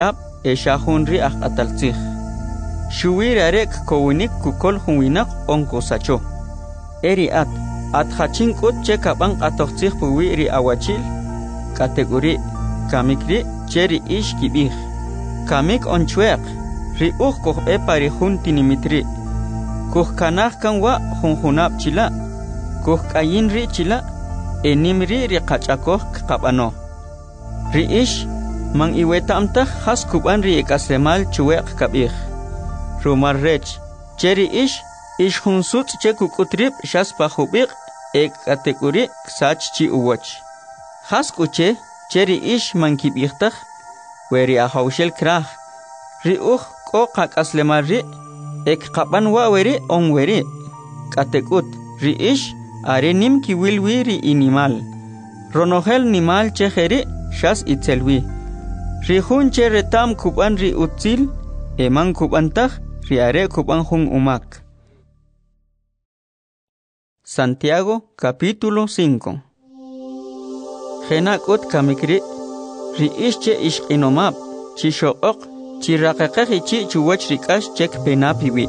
ab eshahunri ataltzig. Shuwir arek kowinik kukol hunwinak onkosacho. Eri at hachin ut chekabang atoxig puwiri awachil. Kategori kamikri cheri ish kibih. Kamik onchuek ri koh epari huntinimitri. Koh kanah kanwa hunhunab chila. Koh kayin ri chila. Enimri ri kachakoh kabano. Ri ish mang iwetamtah has kuban ri ekasemal chuek kabih. Rumar rech cheri ish hunsut chekukutrip shas pahubik ek kategori sach chi uwach. Has kuche cheri ish man kibihtah weri ahaushel krah. Ri ko kak aslemar ri ek kaban wa weri on weri. Katekut ri ish arenim ki wilwi ri inimal. Ronohel nimal cheheri shas itselwi. Ri hun cheretam kuban ri utzil eman kubantah ri are kuban hun umak. Santiago capítulo 5. Genakut kamikri ri ishche ishqinomab chishoqoq chiraqaqaqi chi chuwach rikash chek penapiwi.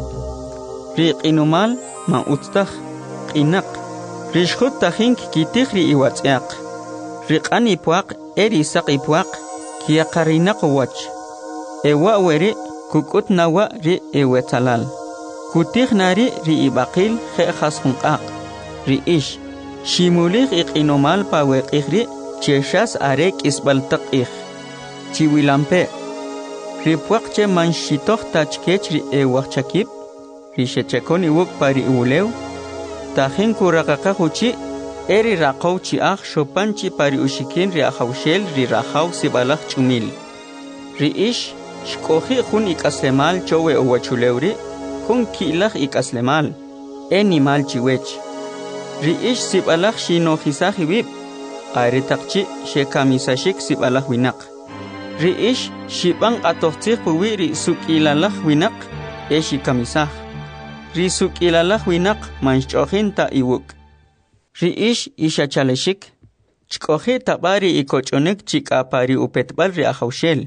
Ri qinomal ma utstah qinaq rishkhut tahink kitih ri iwatzaq. Ri qani puaq eri saqi puaq kiyaqarinaq wach. Ewa weri kukut nawa ri ewetalal. Kutih nari ri ibaqil khas hunqaq. Ri ish shimulih iqinomal pa weqihri cheshas arek isbaltaq ih. Chiwilampe ri puaq che manshitoh tachkech ri ewachakib. Ri shechekoni wuk pari ulew. Tahin kuraqaqa huchi eri raqaw chi ah shopanchi pari ushikin ri ahawshel ri rahaw sibalaq chumil. Ri ish shkohi hun ikaslemal chowe owachulewri hun kilaq ikaslemal enimal chiwech. Ri ish sibalaq shinohisaq ibib aritaqchi shekamisashik sibalaq winaq. Ri ish shibang atoqtziq puwi ri sukilalaq winaq eshikamisaq. Ri sukilalaq winaq manch'ohin ta iwuk. Ri ish ishachaleshik chkohi tabari ikochonik chikapari upetbal ri ahawshel.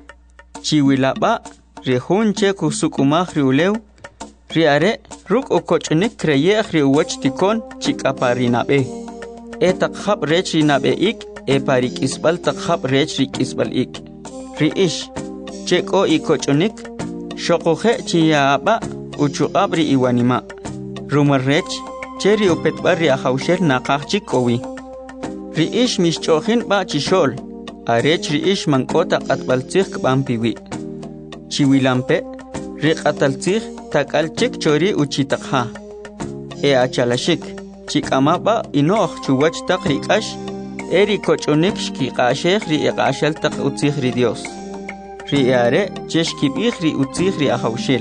Chiwilaba ri hunche kusukumah ri ulew. Ri are ruk ukochonik kreyeh ri uwach tikon chikapari nabe. Takkhab rech ri nabe ik pari kisbal takkhab rech ri kisbal ik. Ri ish cheko ikochonik shokohe chiyaba uchuqab ri iwanima. Rumar rech cheri upetbal ri ahawshel naqaqchik kowi. Ri ish mishchohin ba chishol. Arech ri ish mankota qatbaltzig kbampiwi. Chiwilampe ri qataltzig takalchik chori uchitaqha. Achalashik chikama ba inoh chuwach taq rikash eri kochonik shkiqasheh ri iqashal taq utzig ri Dios. Ri are cheshkibih ri utzig ri ahawshel.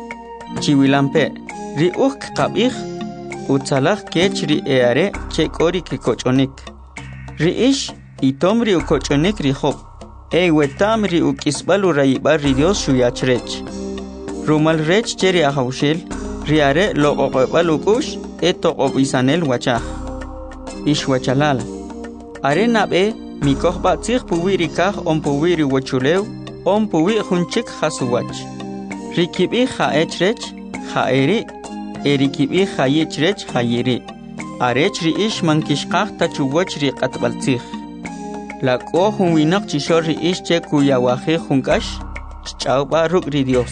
Chiwilampe ri qabih utsalaq kech ri are chekori ki kochonik. Ri ish itomri ukochonik ri hob. Wetam ri ukisbalu raybar ri Dios shuyachrech. Rumal rech cheri ahawshel ri are loqoqbal ukush toqobisanel wachaj. Ish wachalal. Are nabe mikoh batzig puwi rikah on puwi ri wachulew on puwi hunchik hasuwach. Ri kibi haechrech haeri eri kibi hayechrech hayeri. Arech ri ish mankishqaq tachuwach ri qatbaltzig. La ko hunwinak chishor ri ish che kuyawaje hunkash ch'awba ruk ri Dios.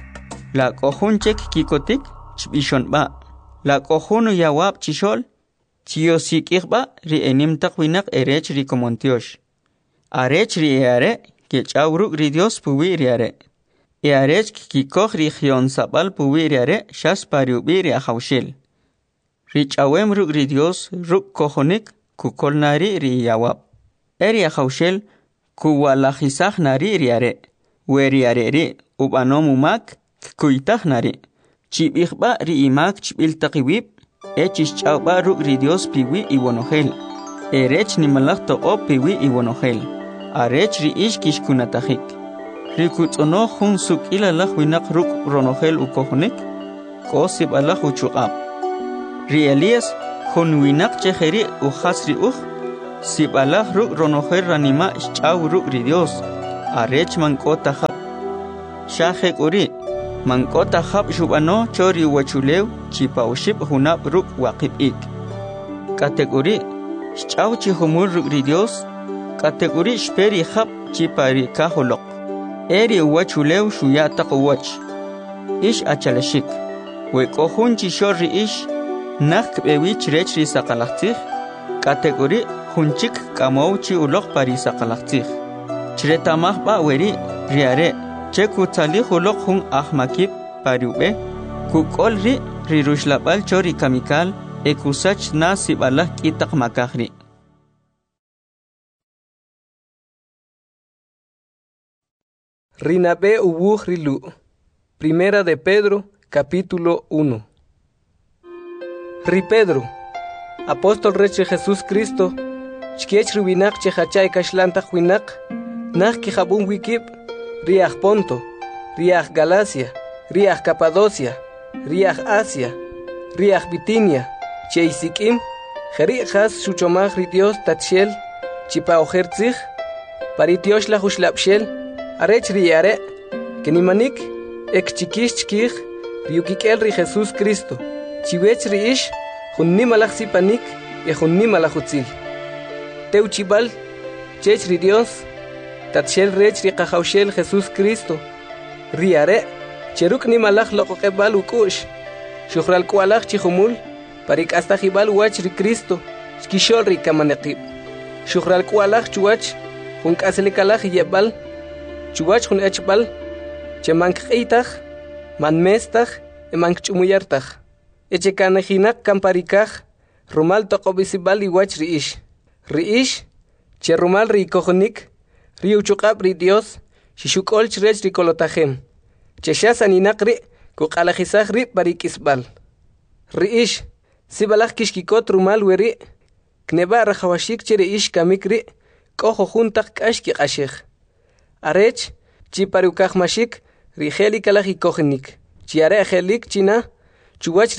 La ko hunchek kikotik chbishonba. La ko hunu yawab chishol chiyosikikba ri enimtaq winak erech ri komontiosh. Arech ri are ke ch'aw ruk ri Dios puwi ri are. Arech kikoj ri gion sabal puwi ri are shas pariubi ri ahawshel. Ri ch'awem ruk ri Dios ruk kojonik kukol nari ri yawab. Eri ahawshel kuwalajisaj nari ri are. Weri are ri ubanom umak kuytaj nari. Chibijba ri imak chbiltaqiwib echis ch'awba ruk ri Dios piwi iwonojel. Erech nimalaj toqob piwi iwonojel. Arech ri ish kishkunatajik. Ri kutz'onoj jun sukilalaj winaq ruk ronojel ukojonik kosibalaj uchuqab. Ri Elías jun winaq chejeri ujas ri sibalaj ruk ronojel ranima ch'aw ruk ri Dios. arech mankota hab shahek uri mankota hab shubano chori wachulew chipaushib hunab ruk waqibik kategori chauchi humur ruk ri Dios kategori shperi hab chipari kaholok eri wachulew shuyata qwach ish achalashik we kohunchi shori ish nak bewich rechri saqalaqtih kategori hunchik kamauchi ulok pari saqalaqtih chretamah ba weri riare chekutali hulok hun ahmakib pariube kukolri rirushlabal chori kamikal ekusach nasibalah kitaq makahri Rinabe ubuh rilu. Primera de Pedro, capítulo 1. Ri Pedro, apóstol reche Jesús Cristo, chkiech rubinak chehachay kashlantaq winak, nak kihabun wikib, riach Ponto, riach Galacia, riach Capadocia, riach Asia, riach Bitinia, cheisikim, jeri has shuchomach ri Dios tatshel, chipa ojertzich, paritiosh la hushlapshel, arech riare, kenimanik, ek chikish chkich, riukikel ri Jesús Cristo, chiwech ri ish, junnimalach sipanik, e junnimalach utzil. Teuchibal, chech ri Dios, tatshel rech ri qahawshel Jesús Cristo, riare, cheruk nimalach loqoqebal ukush, shukhral kualach chihumul, parik hasta jibal wach ri Cristo, skishol ri kamanekib, shukhral kualach chuach, junk aselikalach yebal, chuach jun echbal, chemank eitach, man mestach, emank chumuyartach, echekanajinak kamparikach, rumal toqobisibal iwach riish, che rumal ri kojonik, ri uchukab ri Dios, shishukol chrech ri kolotajem, che shasaninak ri, kuqalajisach ri parikisbal, riish, sibalach kishkikot rumal weri, kneba rajawashik che riish kamikri, kojo juntak kashki ashich, arech, chi parukajmashik, rijeli kalaj ikojenik, chiare ajelik china, chuwach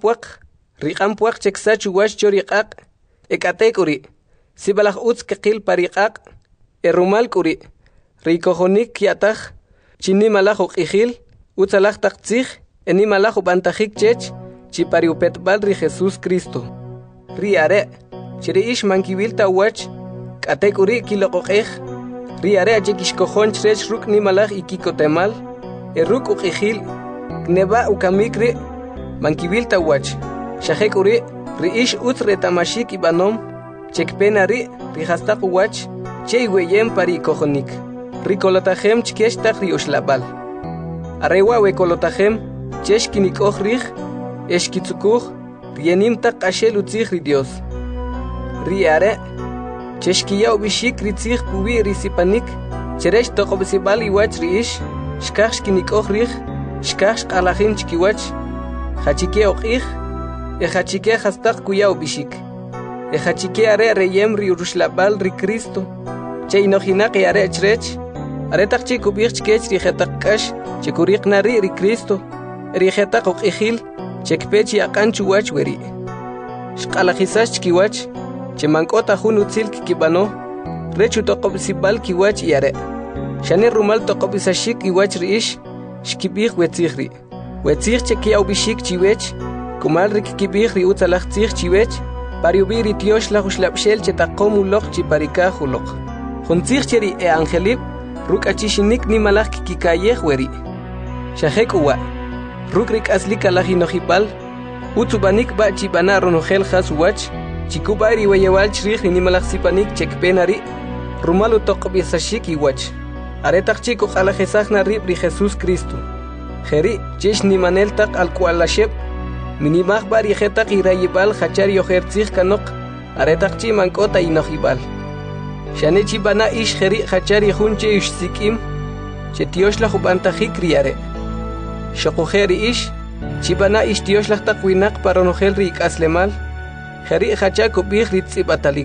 riqampuaq cheksa chuwach choriqaq, ekatek uri, sibalaj utz kaqil pariqaq, erumal kuri, rikojonik kiataj, chinimalaj uqijil, utzalaj taqtzij, enimalaj ubantajik chech, chipariupetbal ri Jesús Cristo. Riare, chiriish mankibil tawach, katek uri kiloqoqej, riare achekishkojon chrech ruk nimalaj ikikotemal, eruk uqijil, kneba ukamikri, mankibil tawach, shajek uri, riish utz retamashik ibanom, chekpena ri, rihastaq uwach, che iweyem pari kojonik, rikolotajem chkeshtaq riushlabal. Arewa wekolotajem, cheshkinikoj rij, eshkitzukuj, rienimtaq ashel utzij ri Dios. Riare, cheshkiya ubishik ritzij pubi risipanik, cheresh toqobisibal iwach riish, shkaj shkinikoj rij, shkaj shqalajin chkiwach, hachike oqij, hachike hastaq kuya ubishik. Hachike are reyem ri urushlabal ri Cristo, che inojinak are chrech, aretaq chikubij chkech ri jetaq kash, chekuriqna ri Cristo, ri jetaq oqijil, chekpech yaqan chuwach weri. Shqalajisash chkiwach, chemankota jun utzil kikibano, rechu toqobisibal kiwach yare. Shane rumal toqobisashik iwach riish, shkibij wetzijri. Wetzij chekia ubishik chiwech, kumal ri kikibij ri utzalaj tzij chiwech, pariubi ri tiosh la hushlapshel chetaqom ulok chiparikaj ulok. Juntzij cheri e angelib, ruk achishinik nimalaj kikikayej weri. Shajek uwa, ruk rik aslik alaj inojibal, utzubanik ba chibana ronojel has wach, chikubari weyewal chrij nimalaj sipanik chekpenari, rumalu toqobisashik iwach. Aretaq chico alajesajna rib ri Jesús Cristo. Jeri, chish nimaneltaq alkualasheb, minimaj bari jetaq irayibal hachar yojertzij kanok, aretaq chi mankota inojibal. Shane chibana ish jeri hachar yjunche ish sikim, che tioshla jubantajik riare. Shokujeri ish, chibana ish tioshla taqwinak paronojel ri ikaslemal, jeri hachar kubij ritzibatalik.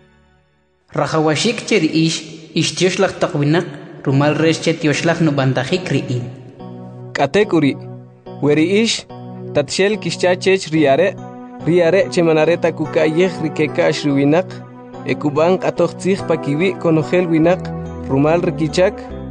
Rajawashik cheri ish tioshla taqwinak, rumal resh che tioshla nubantajik riin. Katekuri, weri ish, tatshel kishchachech riare chemanareta kukayej rikeka ashruwinak, ekuban qatoqtzij pakiwi konojel winak, rumal rikichak,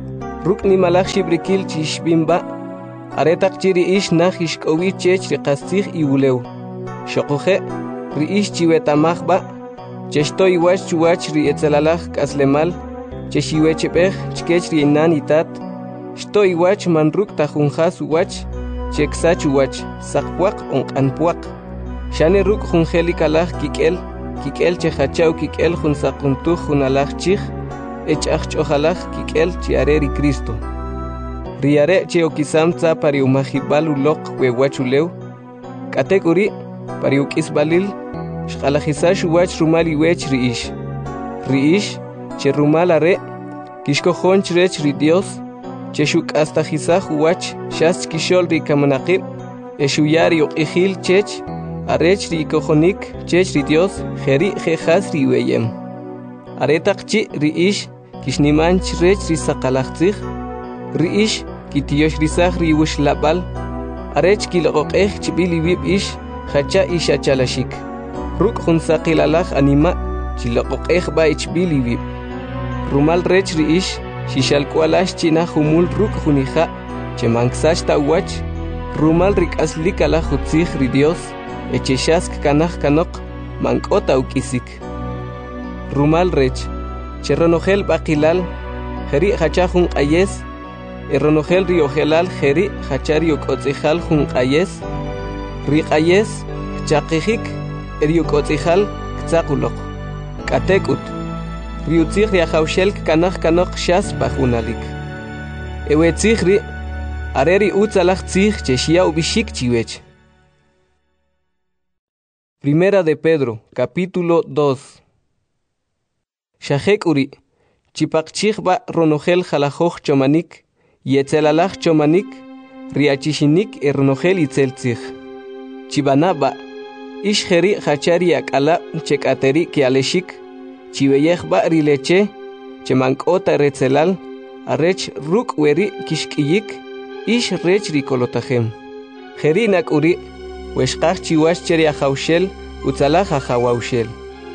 Rukni malak shibrikil chishbimba. Aretak chiri ish nah ishkowi chech riqastih iwulew. Shokuhe riish chiwetamahba. Cheshto iwach chuwach rietzalalaj kaslemal. Cheshiwechebej chkech riinan itat. Shto iwach manruk tajunjas uwach. Cheksach uwach sakpuak onkanpuak. Shane ruk junjeli kalaj kikel. Kikel chehachau kikel junsakuntuj junalaj chih. Echach ojalaj kikel chiareri Cristo. Riare che okisamtza pariumajibal ulok wewachuleu. Katekuri pariukisbalil. Shqalajisash uwach rumali wech riish. Riish che rumalare. Kishkojon chrech ri Dios. Che shuk hasta jisaj uwach shas kishol ri kamanaqib. Eshuyari oqijil chech. Arech ri kojonik chech ri Dios. Jeri jejas ri weyem. Aretak chi riish. Kishniman chrech ri saqalajtzij. Riish kitiosh risaj ri wush labal. Arech kiloqej chibili wib ish. Hacha isha chalashik. Ruk junsaqilalaj anima. Chiloqej ba ichbili wib. Rumal rech riish. Shishalkualash china humul ruk junija. Chemanksash tawach. Rumal rikaslikala jutzij ri Dios. Echeshask kanaj kanok. Mankota ukisik. Rumal rech. Cheronogel baqilal. Jeri hachajun ayes. Erronogel riojelal jeri hachario kotzijal jun ayes. Rik ayes. Chaqijik. Erio kotzijal ktzaqulok. Katekut. Riutzig riajaushel kanaj kanok shas pajunalik. Ewetzig ri. Areri utzalaj tzig cheshia ubishik chiwech. Primera de Pedro, capítulo 2. Shahek uri. Chipakchig ba ronogel jalajoj chomanik. Yetzelalaj chomanik. Riachishinik ronogel itzeltzig. Chibana ba. Ish jeri hachari akala chekateri kialeshik. Chiveyej ba rileche. Chemankota retzelal. Arech ruk weri kishkiyik. Ish rech rikolotajem. Jeri nak uri. Weshkaj chiwash cheri ajaushel. Utzalaj ajawaushel.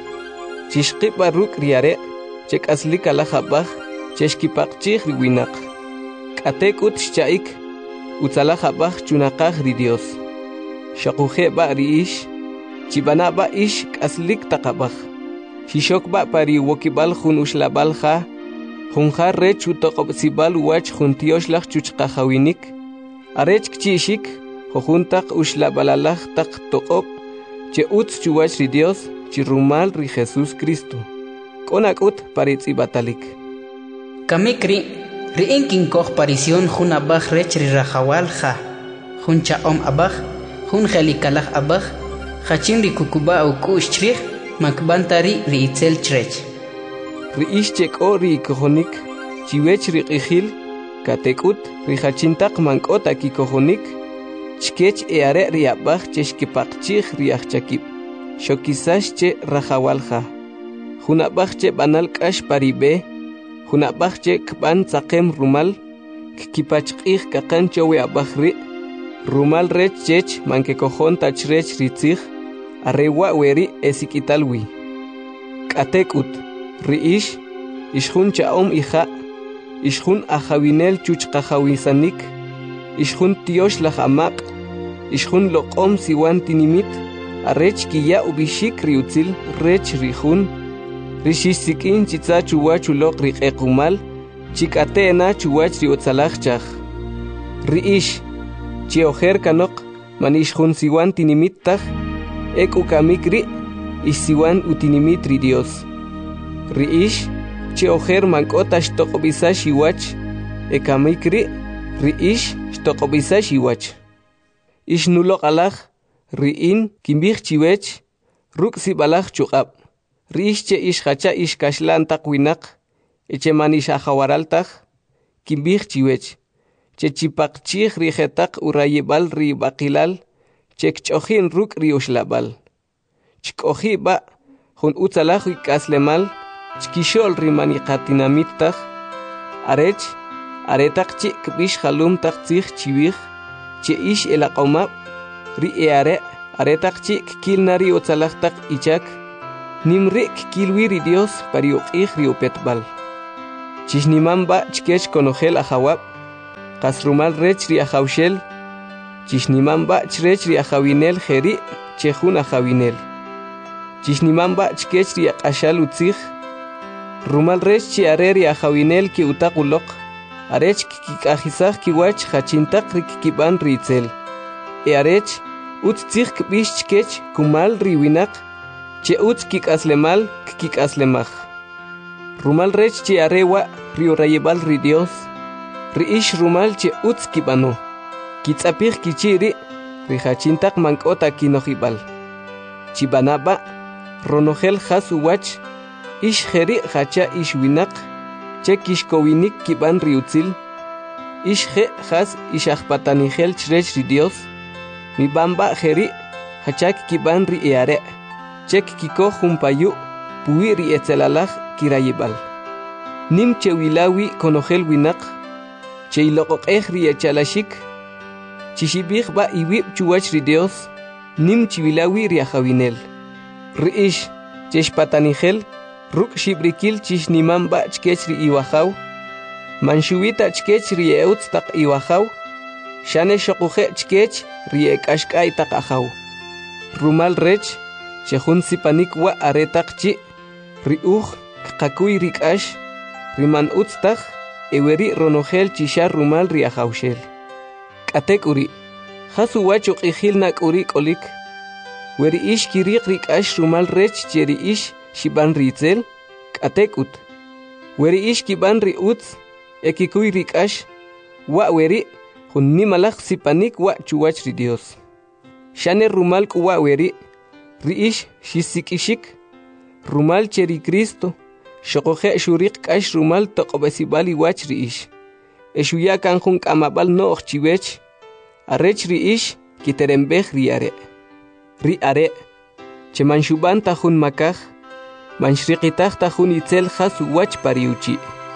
Chishqipa ruk riare. Chek aslika lajabaj. Cheshkipakchig riwinak. Katek ut shchaik. Utzalaj abaj chunakaj ri Dios. Shakuje ba riish. Chibana ba ish kaslik takabaj. Shishok ba pari wokibal jun ushlabal ja. Junja rech utokobsibal uwach juntioslaj chuchkajawinik. Arech kchishik. Jojuntak ushlabalalaj tak tokop. Che utz chuwach ri Dios. Chirumal ri Jesús Cristo. Konak ut paritzi batalik. Kamikri. Riin kinkoj parision jun abaj rech ri rajawal ja. Jun chaom abaj. Jun jelikalaj abaj. Hachin ri kukuba u kushtrij. Makbantari ri itzel chrech. Ri ishchek o ri kojonik. Chiwech ri qijil. Katekut ri hachintak mankota ki kojonik. Chkech eare ri abaj cheshkipakchig ri achchakib. Shokisash che rajawalja. Junabaj che banal kash paribe. Junabaj che kban tzaqem rumal. Kipachqig kakan chowe abajri. Rumal rech chech manke kojon tachrech ritzig. Arrewa weri esikitalwi. Katekut. Riish. Ishjun chaom ija. Ishjun ajawinel chuchkajawisanik. Ishjun tiosh lajamak. Ishjun loqom siwan tinimit. Arech kiya ubishik riutzil rech rijun. Rishisikin chitza chuwachulok riqekumal. Chikatena chuwach riotzalajchaj. Riish. Chiojer kanok. Manishjun siwan tinimittaj. Eku kamikri. Isiwan utinimit ri Dios. Riish. Chiojer mankota shtokobisash iwach. Ekamikri. Riish shtokobisash iwach. Ishnulok alaj. Riin kimbij chiwech. Ruk sibalaj chukab. Riish che ishhacha ishkashlan takwinak. Eche manish ajawaraltaj. Kimbij chiwech. Che chipakchig rijetak urayibal ri bakilal. Chek chojin ruk ri ushlabal. Chkoji ba. Jun utzalaj ikaslemal. Chkishol ri maniqatinamitaj. Arech. Aretak chi kbish halum tak tzig chiwij. Che ish elaqomab. Ri eare. Aretak chi kilnari utzalaj tak ichak. Nimrik kilwi ri Dios pariuqij ri upetbal. Chishnimamba chkech konogel ajawab, kasrumal rech ri ajawshel, chishnimamba chrech ri ajawinel jeri chejun ajawinel. Chishnimamba chkech ri akashal utzig, rumal rech chi are ri ajawinel ki utakulok, arech kikajizaj kiwach hachintak ri kikiban ritzel. E arech utzig kbish chkech kumal ri winak, che utz kikaslemal kikaslemaj. Rumal rech che arewa rio rayebal ri Dios, ri ish rumal che utz kibano, kitzapig kichiri, ri hachintak mankota kinojibal. Chibanaba, ronogel has uwach, ish jeri hacha ish winak, che kishkowinik kiban ri utzil, ish je has ish ajpatanigel chrech ri Dios, mi bamba jeri hachak kiban ri eare, chek kiko jumpayu, puwi ri etzelalaj kirayibal. Nim che wilawi konogel winak, che iloqoqej ri echalashik, chishibig ba iwib chuwach ri Dios, nim chiwilawi ri ajawinel. Ri ish chesh patanigel, ruk shibrikil chish nimamba chkech ri iwajaw, manshuwita chkech ri eutz tak iwajaw, shane shokuje chkech ri ekashkay tak ajaw. Rumal rech, chejun sipanik wa aretak chi, ri kakuy rikash, riman utztag, eweri ronogel chisha rumal ri ajawshel. Katek uri, hasu wachuk ijil nak uri kolik, weri ish kirik rikash rumal rech cheri ish shiban ritzel, katek ut. Weri ish kiban ri utz, ekikuy rikash, wa weri, hun nimalak sipanik wa chuwach ri Dios. Shane rumal kuwa weri, ri ish shisikishik, rumal cheri Cristo, shokoje shurik kash rumal toqobesibali wach ri ish. Eshuya kanjun kamabal no chiwech, arech ri ish kiterembej ri are. Ri are, che manshuban tajun makaj, manshriqitaj tajun itzel hasu wach pariuchi.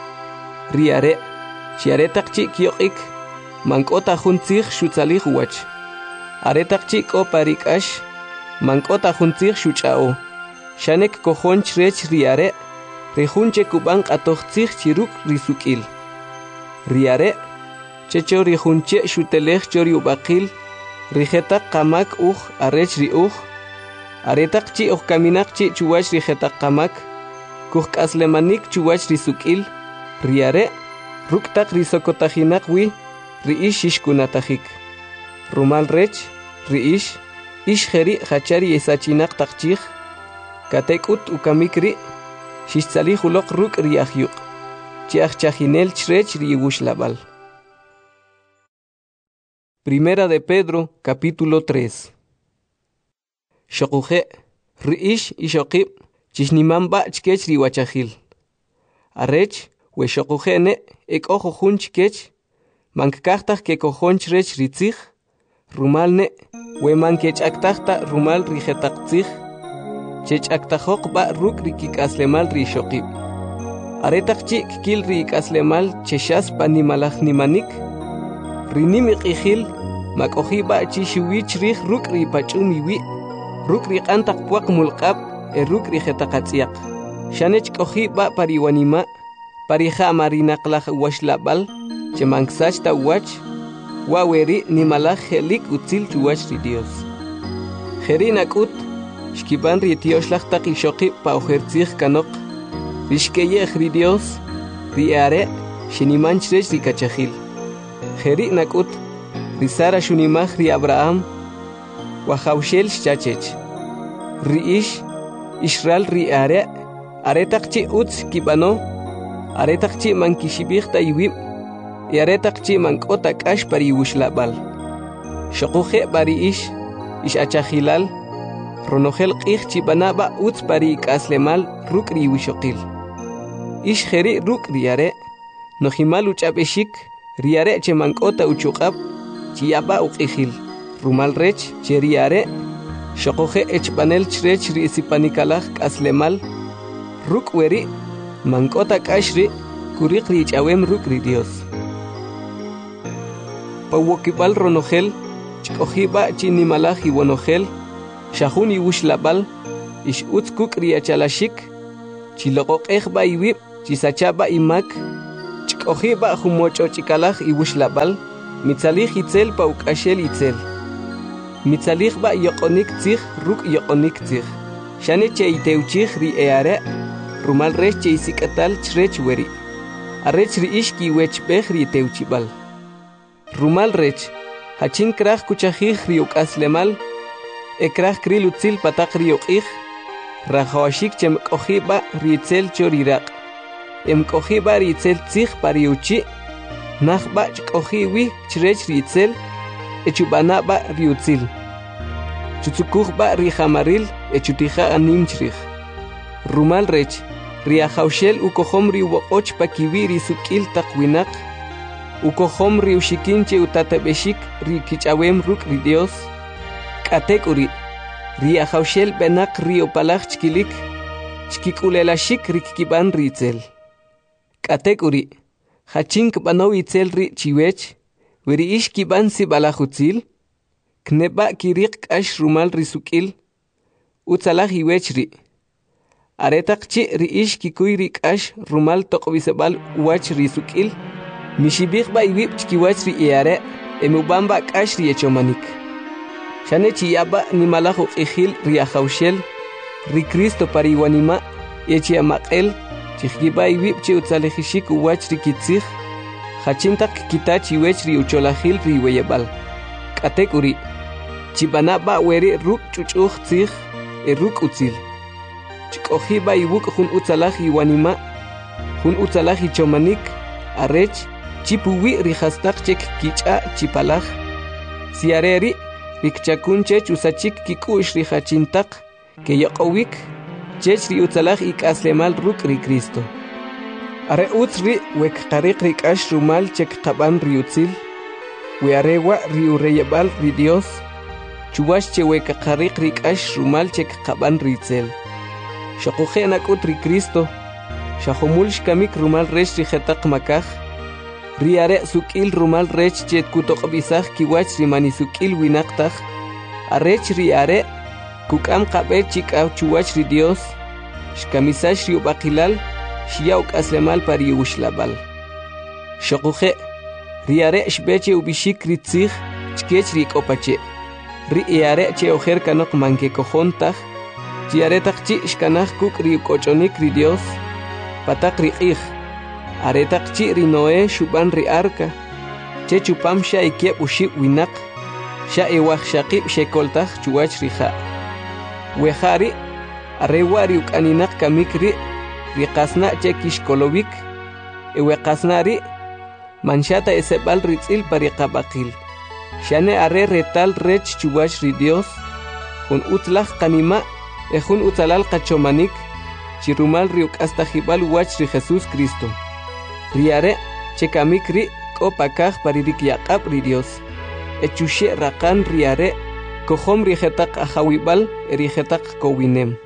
Ri are, chi aretakchi kioqik, manko tajun tzig shutzalij wach. Aretakchi ko parikash, manko tajun tzig shuchao. Shanek kojon chrech ri are, rejunche kuban qatoqtzig chiruk risukil. Riare, checho rejunche shutelej chori ubaqil, rijetak qamak arech ri aretak chi kaminak chi chuwach rijetak qamak, kuhk'aslemanik chuwach risukil, riare, ruktak risokotajinak wi, riish ishkunatajik. Rumal rech, riish, ish jeri hachari esachinak takchij, katekut ukamikri, Shishtzali hulok ruk riahyuk, chiachchinel chrech riwushlabal. Primera de Pedro, capítulo 3. Shokuje, riish ishokib, chishnimamba chkech riwachahil. Arech, we shokujene, ek ojo hun chkech, mankachtak ke kojon chrech ritzig, rumalne, we mankech aktachta rumal rijetaktzig, chech aktajok ba ruk rikik aslemal rishokib. Aretak chik kil rik aslemal cheshas panimalach nimanik. Rinimik ihil, makohi ba chishuwich rih ruk ripachumiwi, ruk rikantak puak mulkab, ruk rijetakatsiak. Shanech kohi ba pariwanima, pariha marinaklach washlabal, chemangsach ta wach, waweri nimalach helik utzil chuwach ri Dios. Herinakut, Shkiban ritioslach takishoki pa ojertzig kanok, rishkeye ri Dios, riare, shinimanchrech rikachahil. Jeri nakut, risara shunimach ri Abraham, wahaushel shachech. Riish, Israel riare, aretakchi utz kibano, aretakchi mankishibich ta iwib, aretakchi mankotak ash pari wushlabal. Shokuje bariish, ish achahilal, ronogel qih chibanaba utz pari kaslemal ruk riwishokil. Ish jeri ruk riare, nohimal uchabeshik, riare che mankota uchuqab, chiyaba uqihil. Rumal rech, che riare, shokoje echpanel chrech riisipanikalah kaslemal, ruk weri, mankota kashri, kurik richawem ruk ri Dios. Pawokibal ronogel, chkojiba chinimalah iwonogel, shahun iwushlabal, ish utzkuk riachalashik, chilokok ba iwib, chisachaba imak, chikojiba humocho chikalaj iwushlabal, mitzalij itzel pa ukashel itzel. Mitzalij ba yokonik tzig, ruk yokonik tzig. Shane che iteuchig ri eare, rumal rech che isikatal chrech weri. Arech ri ishki wech bech ri teuchibal. Rumal rech, hachin krach kuchajij ri ukaslemal, ekrach krilutzil patak ri ukij, rajawashik chem kojiba ri itzel chorirak. Kojiba ri itzel tzig pariuchi, nachba chkojiwi chrech ri itzel, echubanaba ri utzil. Chutzukujba ri jamaril, echutija animchrij. Rumal rech, ri ajaushel ukohom ri uboch pakiwi ri sukil takwinak, ukohom ri ushikinche utatabeshik ri kichawem ruk ri Dios, katekuri, ri ajaushel benak ri opalaj chkilik, chkikulelashik ri kikiban ri itzel. Katekuri, hachink banaw itzel ri chiwech, weri ish kiban si balajutzil, kneba kirik ash rumal risukil, utzalaj iwech ri. Aretak chi ri ish kikuy ri ash rumal tokobisebal wach risukil, mishibik ba iwip chkiwach ri eare, emubamba ash ri echomanik. Shane chiyaba ni malajo ijil ri ajaushel, ri Cristo pariwanima, echi amakel, chihgiba iwip chi utzalejishik wach ri kitzig, hachintak kitachi wech ri ucholajil ri weyebal. Katekuri, chibanaba weri ruk chuchuj tzig, ruk utzil. Chikojiba iwuk hun utzalaj iwanima, hun utzalaj ichomanik, arech, chipuwi ri hastak chek kicha chipalaj. Siareri, rikchakunchech usachik kikush ri hachintak, ke yokowik, chech ri utzalaj ikaslemal ruk ri Cristo. Are utzri wek karik ri kash rumal chek kaban ri utzil, we arewa ri ureyebal ri Dios, chuwash che wek karik ri kash rumal chek kaban ri itzel. Shakuje nakut ri Cristo, shahumul shkamik rumal rech ri jetak makaj, ri are sukil rumal rech chet kutok bisaj kiwach ri mani sukil winaktaj, arech ri are, kukam kabe chikaw chuwach ri Dios, shkamisash ri ubakilal, shiauk aslemal pari ushlabal. Shakuje, ri are shbeche ubishik ri tzig, chkech ri kopache, ri eare che ojer kanok manke kojontaj, chiaretak chi shkanaj kuk ri kochonik ri Dios, patak ri ij, aretak chi ri Noé shuban ri arka, che chupam sha ikiep ushib winak, sha ewaj shakib shekoltaj chuwach ri ja. Wejari, arewa ri ukaninak kamik ri qasna che kishkolovik, ewe qasna ri, manshata esebal ritzil pari qabaqil. Shane are retal rech chuwach ri Dios, hun utlaj kanima, hun utzalal qachomanik, chirumal ri ukastajibal wach ri Jesus Cristo. Riare, che kamik ri, kopakaj pari rik yaqab ri Dios. Echushe rakan riare, kohom ri jetak ajawibal, ri jetak kowinem.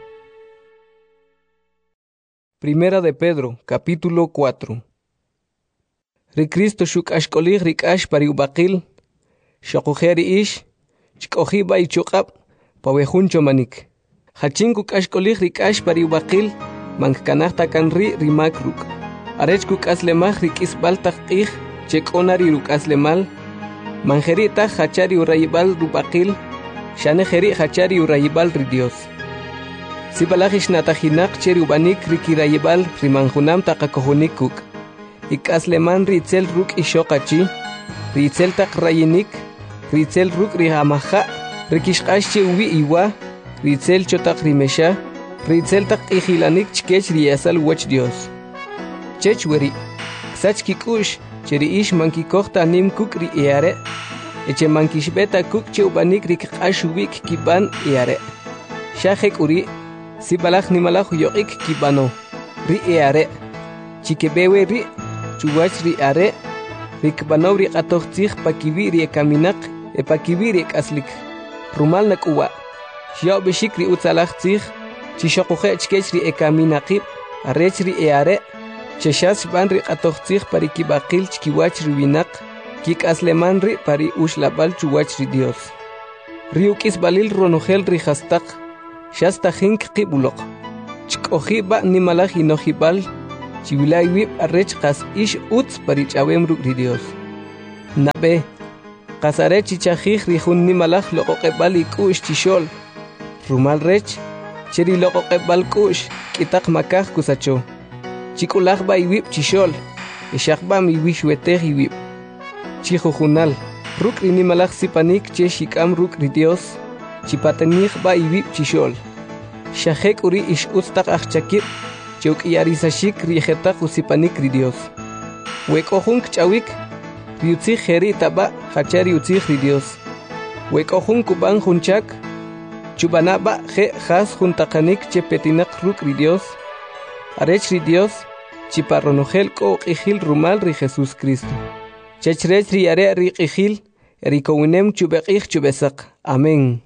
Primera de Pedro, capítulo 4. Ri Cristo shuk ashkolig rik ash pari ubaqil, shakujeri ish, chkojiba ichukab, pawejun chomanik. Hachinguk ashkolig rik ash pari ubaqil, mankanahta kanri rimakruk. Arechkuk aslemaj rik isbaltaj ij, chekonari ruk aslemal, manjerita hachari urayibal rubaqil, shanejeri hachari urayibal ri Dios. Sibalajish natajinak cheri ubanik rikirayibal rimanjunam takakohunikuk. Ikasleman ritzel ruk ishokachi, ritzel tak rayinik, ritzel ruk rihamaja, rikishkashi uwi iwa, ritzel chotak rimesha, ritzel tak ijilanik chkech riyasal wach Dios. Chech weri, sach kikush, cheri ish mankikokta nim kuk ri eare, eche mankishbeta kuk che ubanik rikashuwik kiban eare. Shahek uri, sibalaj nimalaj yoik kibano, ri eare, chikebewe ri, chuwach ri are, rikbano ri atochtzig pakibi ri ekaminak, pakibi ri ekaslik, rumal nakuwa, shiao beshik ri utzalaj tzig, chishokuje chkech ri ekaminakib, arech ri eare, cheshas ban ri atochtzig pari kibakil chkiwach ri winak, kik asleman ri pari ushlabal chuwach ri Dios. Ri ukis balil ronogel ri hastak, shasta hink qibulok, chkojiba nimalaj inojibal, chiwilay wib arrech qas ish utz parichawem ruk ri Dios. Nabe, qasare chichajij rijun nimalaj loqoqebal ikush chishol. Rumal rech, cheri loqoqebal kush, kitak makaj kusacho. Chikulaj ba iwib chishol, ishakba mi wish wetej iwib. Chijujunal, ruk ri nimalaj sipanik che shikam ruk ri Dios, chipatenij ba iwib chishol. Shajek uri ish utstak achchakit, Chuk yarisashik rijeta usipanik ri Dios. Wekojun kchawik, riutzij jeri taba, hachari utzij ri Dios. Wekojun kuban junchak, chubanaba je has juntakanik che petinak ruk ri Dios. Arech ri Dios, chiparronogel ko qijil rumal ri Jesús Cristo. Chechrech ri are ri qijil, erikowinem chubekij chubesak. Amén.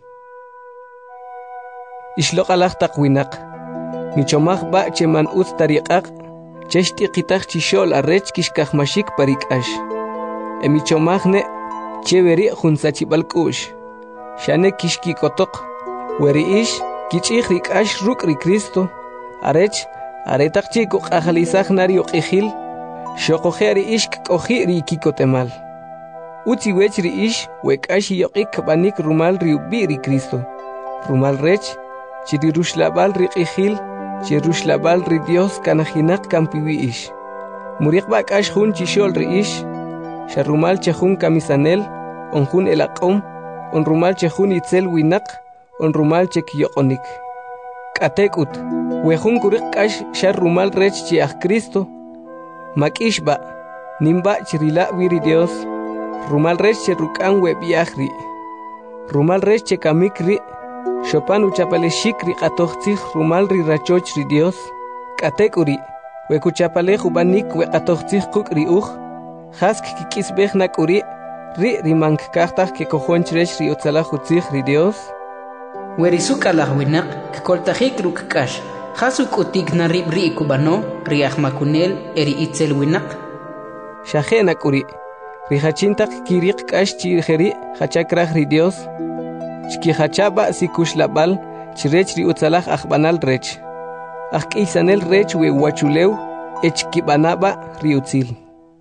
Ishlok alaj takwinak. Michomaj ba cheman utz tariqaq, cheshti qitaq chishol arrech kishkajmashik parikash. Michomaj ne cheveri junsachibalkush. Shane kishki kotok, weri ish kichij rikash ruk ri Cristo. Arech aretaq chiku qajalizaj nari uqijil, shokojeri ish koji ri kikotemal. Utzi wech ri ish wekash yoqik banik rumal ri ubi ri Cristo. Rumal rech chiri rushlabal ri qijil, Cheruslabal ri Dios kanajinak kampiwi ish. Murik bakash jun chishol ri ish. Sharumal chejun kamisanel, onjun elaqom, onrumal chejun itzel winak, onrumal chekyokonik. Katekut, wejun kurik kash sharumal rech chiach Cristo. Makishba, nimba chirila wiri Dios. Rumal rech cherukan webiachri. Rumal rech chekamikri. Chopan uchapaleshik ri qatoqtzij rumal ri rachoch ri Dios. Katekuri, wekuchapale jubanik wekatoqtzij quk ri uj. Hask kikisbej nakuri, ri mankajtaj ke kojonchrech ri utzalaj utzij ri Dios. Werisuka lajwinak, kkoltajik ruk kash. Hasuk utik narib ri kubano, ri ahmakunel eri itzel winak. Shaje nakuri, ri hachintak kirik kash chirjeri hachakraj ri Dios. Chkihachaba sikushlabal, chirech ri utzalaj ajbanal rech. Ajkisanel rech we wachuleu, echkibanaba ri utzil.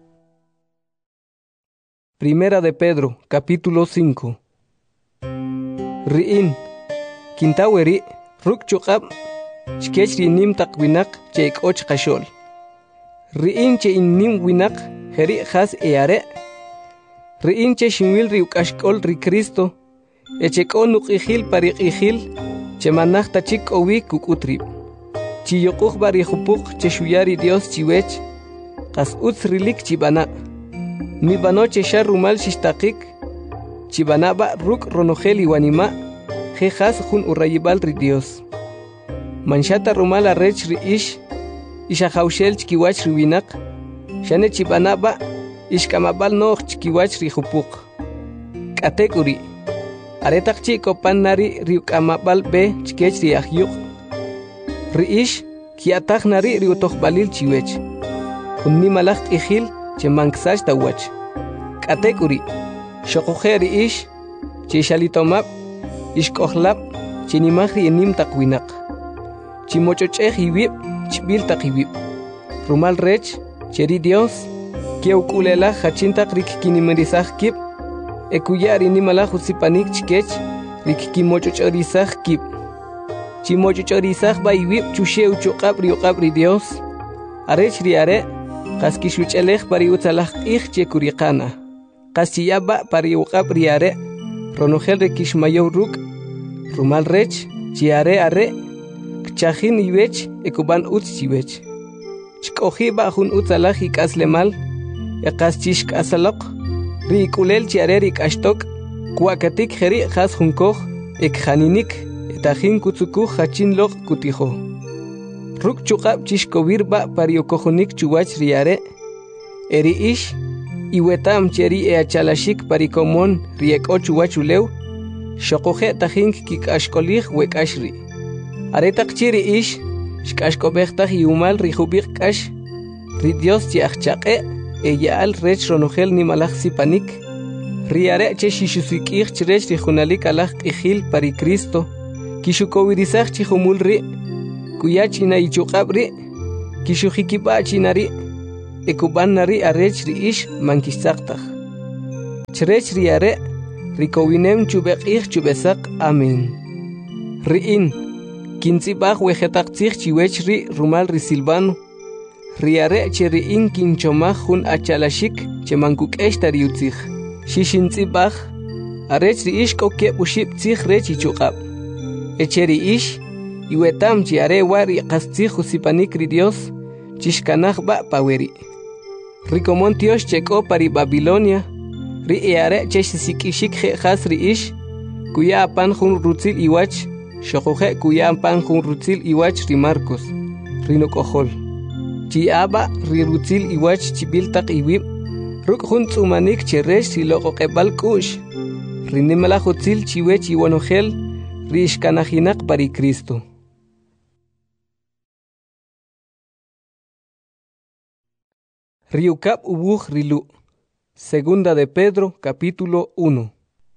Primera de Pedro, capítulo 5. Riin, kintaweri, ruk chukab, chkech ri nim takwinak, cheik och kashol. Riin che in nim winak, heri has eare. Riin che shinwil ri ukashkol ri Cristo, Echekon uqijil pariqijil, chemanaj tachik owi kukutrib. Chiyokuj barijupuk cheshuyari Dios chiwech, qas utz rilik chibana. Mi bano cheshar rumal shishtakik, chibanaba ruk ronogel iwanima, jejas jun urayibal ri Dios. Manshata rumal arrech ri ish, ishajaushel chkiwach riwinak, shane chibanaba, ishkamabal noch chkiwach ri jupuk. Katekuri. Aretak chiko pan nari riukamabal be chkech ri ahyuk. Riish kiatak nari riutohbalil chiwech. Unnimalak ihil chemanksach tawach. Katekuri. Shokoje riish chishalitomab ishkohlab chinimahri enim takwinak. Chimochochej iwib chbil takiwib. Rumal rech cheri Dios kieukulela hachintak rikkinimerizaj kib. Ekuyari ni malaju sipanik chkech, rikikimochochorizaj kip. Chimochochorizaj ba iwib chusheu chukabri Dios. Arech riare, kaskishuchelej pari utzalaj ij chekurikana. Kaschiyaba pari ukabri are, ronogel rekishmayow ruk. Rumal rech, chiare are, kchajin iwech, ekuban utz chiwech. Chkoji ba jun utzalaj ikaslemal, ekaschishk asalok. Rikulel chiarerik ashtok, kuakatik jeri has junkoj, ekjaninik, etajin kutsukuj hachin log kutijo. Ruk chukab chishkowirba pariokojonik chuwach riare, eri ish, iwetam cheri eachalashik parikomon rieko chuwachulew, shokoje tajin kikashkolij wekashri. Aretak chiri ish, shkashkobejtaj iumal rijubik kash, ri Dios chiachchaqe, Eyaal rech ronogel ni malaj sipanik. Riare che shishusikij chirech rijunalik alaj qijil pari Cristo. Kishukowirizaj chihumul ri. Kuyach ina ichukab ri. kishujikibachi nari ekuban nari arech ri ish mankisaqtaj chrech ri are rikowinem chubeqij chubesak amen riin kintzibaj wejetaqtzij chiwech ri rumal ri silvano riare che riin kinchomaj jun achalashik che mankuk'ex tariutzij xixintzibaj arech ri ish k'okeb uxib tzij rech ichuqab eche ri ish iwetam chi are war iqastzij usipanik ri Dios chixkanaj ba paweri rikomon Dios chek'o pari Babilonia ri eare che sisik'ixik je'jas ri ish kuya apan jun rutzil iwach xoqoje kuya apan jun rutzil iwach ri Marcos rinok'ojol chiaba ri rutzil iwach chibiltaq iwib ruk' jun tz'umanik che rex riloq'oqeb'al k'u'x rinimala jutzil chiwech iwonojel ri ixkanajinaq pari Cristo. Riukab ubuj rilu. Segunda de Pedro, capítulo 1.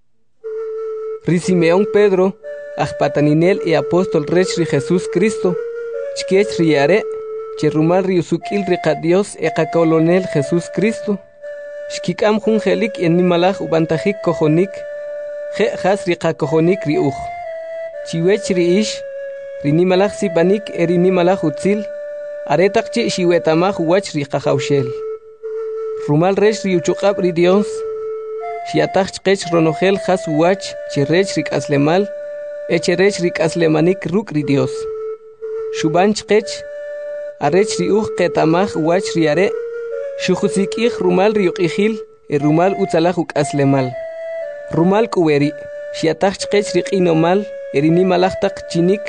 Ri Simeón Pedro, ajpataninel y apóstol rech ri Jesús Cristo, chkech riare, cherumal ri usukil ri Dios eqa colonel Jesús Cristo, shkikam jun jelik en nimalaj ubantajik kojonik, je jas ri kojonik ri uj. Chiwech ri ish, ri nimalaj sipanik eri nimalaj utzil, aretak chi shiwetamaj wach ri qajawshel. Rumal resh ri uchuqab ri Dios, shiataj chqech ronojel jas wach cherech ri k'aslemal, echerech ri k'aslemanik ruk ri Dios. Shuban chqech, arech ri uj qetamaj wach ri are, shujusikij rumal ri uqijil, rumal utzalaj uk'aslemal. Rumal kuweri, shiataj chqech ri q'inomal, erinimalaaj taq chinik.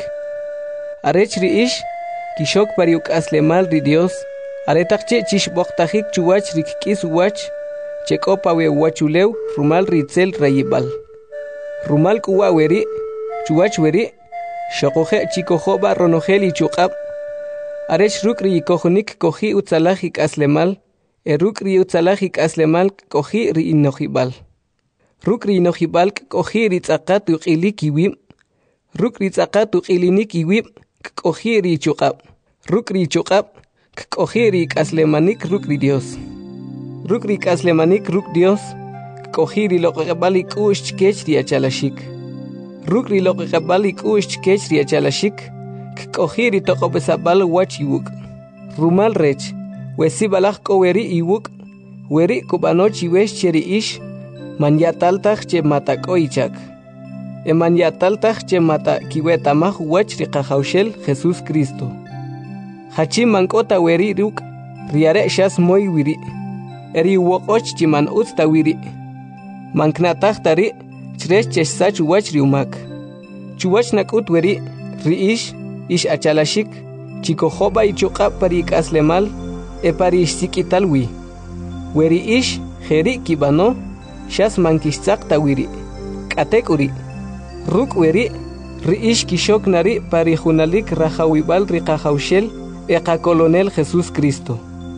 Arech ri ish, kishok pari uk'aslemal ri Dios, aretaq che chixboqtajik chuwach ri k'is wach, chek'opa we wachulew rumal ri tzel rayibal. Rumal kuwa weri, chuwach weri, xoqoje chikojoba ronojel ichuqab. Arech ruk ri kojonik koji utzalaj ik'aslemal, ruk ri utzalaj ik'aslemal koji ri inojibal. Ruk ri inojibal koji ri tz'aqat uq'ilik iwib, ruk ri tz'aqat uq'ilinik iwib, koji ri ichuqab. Ruk ri ichuqab, koji ri ik'aslemanik ruk ri Dios. Ruk ri ik'aslemanik ruk Dios, koji ri loq'eqeb'al ik'u'x chkech ri achalashik. Ruk ri loq'eqeb'al ik'u'x chkech ri achalashik, koji ri toq'ob'esab'al wach iwuk'. Rumal rech, wesibalaj k'o weri iwuk', weri kub'ano chiwex che ri ish, manyataltaj che matak'o ichak. Emanyataltaj che mata kiwetamaj wach ri qajawshel Jesús Cristo. Hachim mank'ota weri ruk' riare xas moy wiri. Eri woq'och chi man utz ta wiri. Manknataj tari chrech chexsach wach ri umak. Chuwach nak'ut weri ri ish achalashik, chikojoba ichuqab pari ik'aslemal, pari ixsik'ital wi. Weri ish jeri kibano, xas mankixtzaq ta wiri. K'atek uri. Ruk weri ri ish kishok nari pari junalik rajawibal ri qajawshel eqa colonel Jesús Cristo.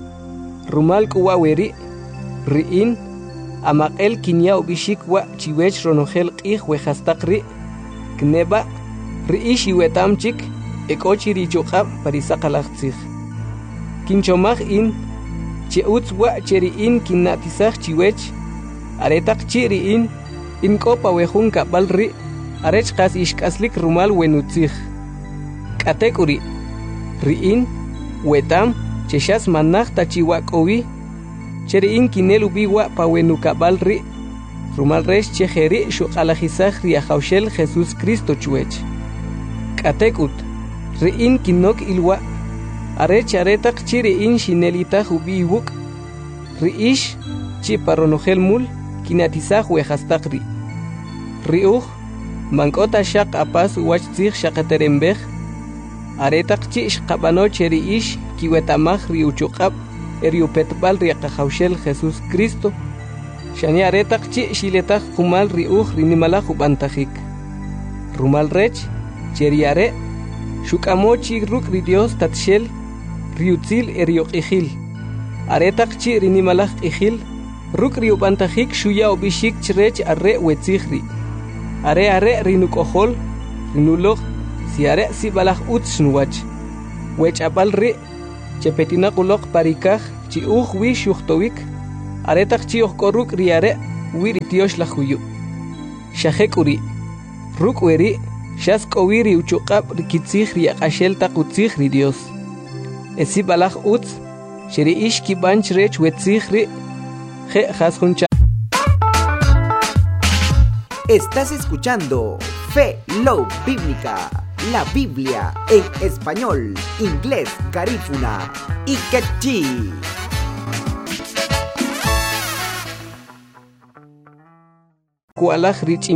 Rumal kuwa weri ri in amaqel kinya ubishik wa chiwech ronojel q'ij wejastaq ri kneba ri ish iwetamchik ek'ochi ri chuqab pari saqalaj tzij. Kinchomaj in che utz wa che ri in kinnatisaj chiwech aretaq chi ri in k'opa wejun kab'al ri arech qas ixk'aslik rumal wenutzij. K'atek uri ri in wetam che xas manaj ta chiwa k'owi che ri in kinel ubi wa pa wenukab'al ri rumal rex che jeri xuq'alajisaj ri ajawshel Jesús Cristo chuwech. K'atek ut ri in kinok ilwa arech aretaq chi ri in xinelitaj ubi iwuk' ri ish chi paronojel mul kinatisaj wejastaq ri. Ri uj mank'ota xaq apas wach tzij xaqeterembej, aretaq chi xqab'ano che ri ish kiwetamaj ri uchuqab eri upetb'al ri qajawshel Jesús Cristo, xani aretaq chi xiletaj qumal ri uj ri nimalaj ub'antajik. Rumal rech che ri are xuk'amo chi ruk' ri Dios tatxel ri utzil eri uq'ijil, aretaq chi ri nimalaj q'ijil ruk' ri ub'antajik xuya ub'ixik chrech are wetzij ri. Are rinuk'ojol, rinuloj, si are si balaj utz xnuwach. Wech'ab'al ri, chepetinaquloq parikaj chi wi shuqtowik aretaq chi koruk riare wiri tiosh la huyu shajekuri rukweri shaskowiri uchuqab rikitzij riaqashel taqutzij ri Dios esibalaj utz shiri ishki banch rech wetzij ri je jasjuncha. Estás escuchando Fe Love Bíblica, la Biblia en español, inglés, garífuna y quechí. Kualaj rich